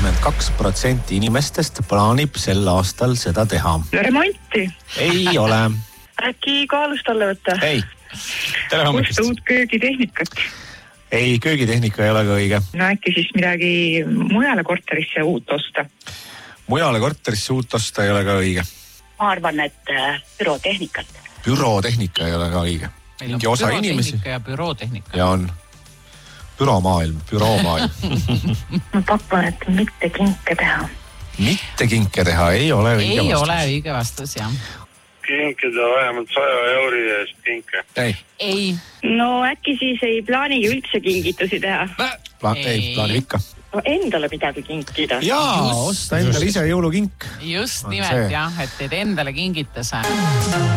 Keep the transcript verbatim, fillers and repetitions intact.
kakskümmend kaks protsenti inimestest plaanib sel aastal seda teha. Remonti. Ei ole. Äkki kaalust alla võtta? Ei. Tere hommikust. Osta uut köögitehnikat. Ei, köögitehnika ei ole ka õige. No äkki siis midagi mujale korterisse uut osta? Mujale korterisse uut osta ei ole ka õige. Ma arvan, et bürotehnikat. Bürotehnika ei ole ka õige. Mingi osa inimesi. Ja bürotehnika. Ja on büromaailm, büroomaailm. Ma pakun, et mitte kinke teha. Mitte kinke teha ei ole õige ei vastus. Ei ole õige vastus, jah. Kinkida vähemalt saja euri eest kinke. Ei. Ei. No äkki siis ei plaanigi üldse kingitusi teha? Pla- ei, ei plaanib ikka. No endale midagi kinkida. Jaa, osta endale ise jõulukink. Just nimelt, jah, et teed endale kingituse.